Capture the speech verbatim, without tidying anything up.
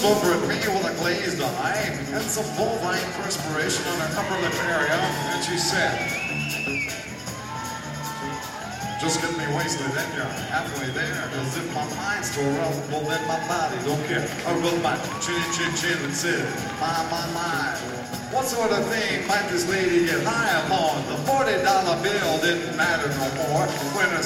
Over at me with a glazed eye and some bovine perspiration on her upper lip area, and she said, just get me wasted and you're halfway there, as if my mind's still around, well then my body don't care. I rubbed my chin, chin, chin and said, my, my, my, what sort of thing might this lady get high upon? The forty dollar bill didn't matter no more when her